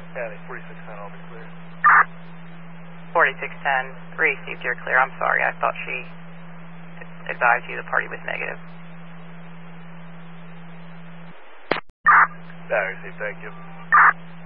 County, 4610, I'll be clear. 4610, received, you're clear. I'm sorry, I thought she advised you the party was negative. Yeah, received, thank you.